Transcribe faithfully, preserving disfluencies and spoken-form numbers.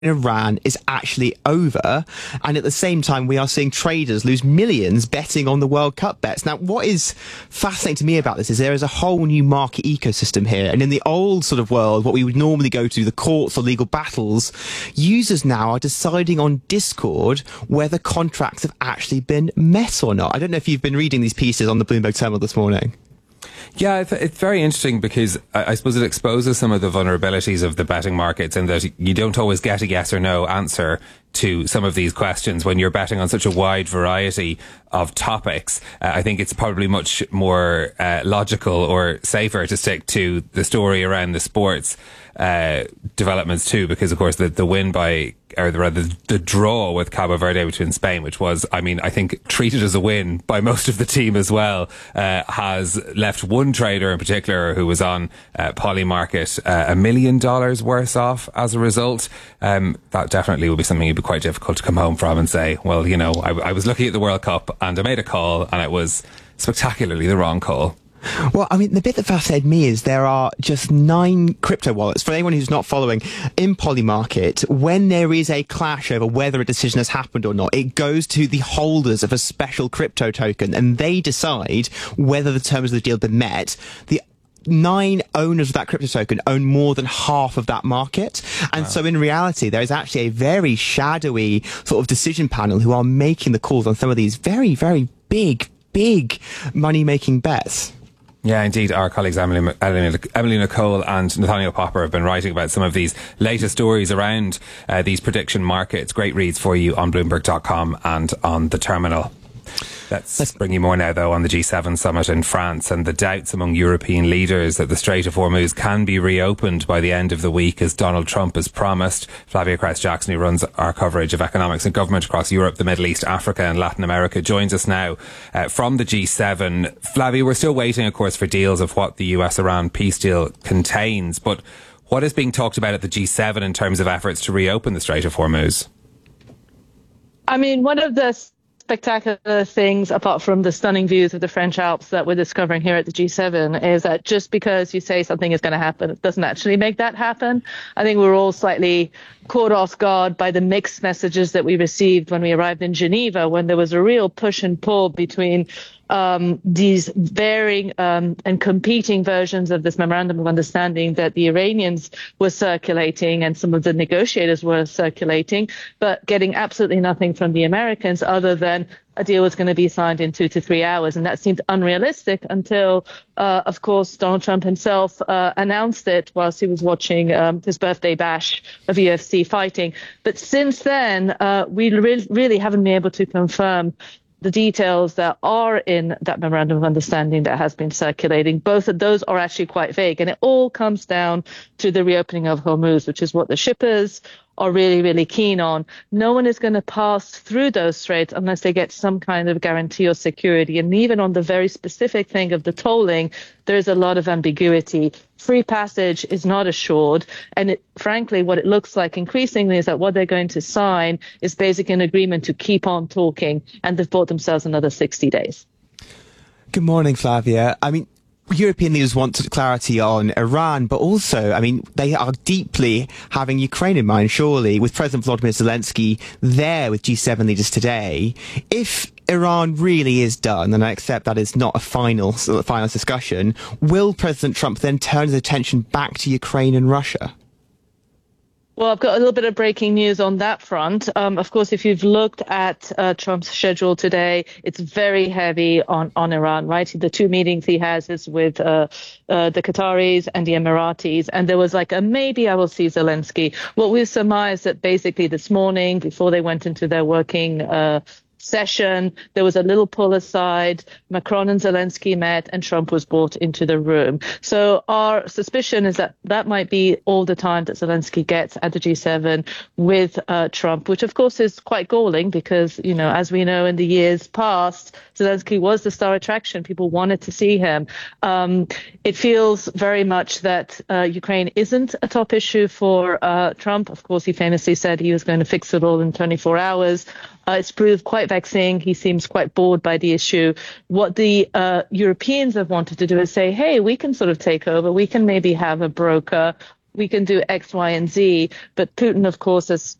Iran is actually over, and at the same time we are seeing traders lose millions betting on the World Cup bets. Now, what is fascinating to me about this is there is a whole new market ecosystem here, and in the old sort of world, what we would normally go to, the courts or legal battles, users now are deciding on Discord whether contracts have actually been met or not. I don't know if you've been reading these pieces on the Bloomberg terminal this morning. Yeah, it's, it's very interesting because I, I suppose it exposes some of the vulnerabilities of the betting markets, in that you don't always get a yes or no answer to some of these questions when you're betting on such a wide variety of topics. Uh, I think it's probably much more uh, logical or safer to stick to the story around the sports uh, developments too, because of course the, the win by, or the, rather the draw with Cabo Verde between Spain, which was, I mean, I think treated as a win by most of the team as well, uh, has left one trader in particular who was on uh, Polymarket uh, a million dollars worse off as a result. Um, that definitely would be something you'd be quite difficult to come home from and say, well, you know, I, I was looking at the World Cup and I made a call and it was spectacularly the wrong call. Well, I mean, the bit that fascinated me is there are just nine crypto wallets. For anyone who's not following, in Polymarket, when there is a clash over whether a decision has happened or not, it goes to the holders of a special crypto token, and they decide whether the terms of the deal have been met. The nine owners of that crypto token own more than half of that market. And wow. So in reality, there is actually a very shadowy sort of decision panel who are making the calls on some of these very, very big, big money-making bets. Yeah, indeed. Our colleagues Emily, Emily, Emily Nicole and Nathaniel Popper have been writing about some of these latest stories around uh, these prediction markets. Great reads for you on Bloomberg dot com and on the terminal. Let's, Let's bring you more now, though, on the G seven summit in France and the doubts among European leaders that the Strait of Hormuz can be reopened by the end of the week, as Donald Trump has promised. Flavia Kress-Jackson, who runs our coverage of economics and government across Europe, the Middle East, Africa and Latin America, joins us now uh, from the G seven. Flavia, we're still waiting, of course, for deals of what the U S Iran peace deal contains, but what is being talked about at the G seven in terms of efforts to reopen the Strait of Hormuz? I mean, one of the spectacular things, apart from the stunning views of the French Alps that we're discovering here at the G seven, is that just because you say something is going to happen, it doesn't actually make that happen. I think we're all slightly caught off guard by the mixed messages that we received when we arrived in Geneva, when there was a real push and pull between um, these varying um, and competing versions of this memorandum of understanding that the Iranians were circulating and some of the negotiators were circulating, but getting absolutely nothing from the Americans other than a deal was going to be signed in two to three hours. And that seemed unrealistic until, uh, of course, Donald Trump himself uh, announced it whilst he was watching um, his birthday bash of U F C fighting. But since then, uh, we re- really haven't been able to confirm the details that are in that memorandum of understanding that has been circulating. Both of those are actually quite vague, and it all comes down to the reopening of Hormuz, which is what the shippers are really, really keen on. No one is going to pass through those straits unless they get some kind of guarantee or security. And even on the very specific thing of the tolling, there is a lot of ambiguity. Free passage is not assured. And it, frankly, what it looks like increasingly is that what they're going to sign is basically an agreement to keep on talking, and they've bought themselves another sixty days. Good morning, Flavia. I mean, European leaders want clarity on Iran, but also, I mean, they are deeply having Ukraine in mind, surely, with President Volodymyr Zelensky there with G seven leaders today. If Iran really is done, and I accept that is not a final, final discussion, will President Trump then turn his attention back to Ukraine and Russia? Well, I've got a little bit of breaking news on that front. Um, of course, if you've looked at uh, Trump's schedule today, it's very heavy on, on Iran, right? The two meetings he has is with uh, uh, the Qataris and the Emiratis. And there was like a maybe I will see Zelensky. What we surmised that basically this morning, before they went into their working uh session, there was a little pull aside. Macron and Zelensky met, and Trump was brought into the room. So our suspicion is that that might be all the time that Zelensky gets at the G seven with uh, Trump, which of course is quite galling because, you know, as we know in the years past, Zelensky was the star attraction. People wanted to see him. Um, it feels very much that uh, Ukraine isn't a top issue for uh, Trump. Of course, he famously said he was going to fix it all in twenty-four hours. Uh, it's proved quite vexing. He seems quite bored by the issue. What the uh, Europeans have wanted to do is say, hey, we can sort of take over. We can maybe have a broker we can do X, Y, and Z. But Putin, of course, has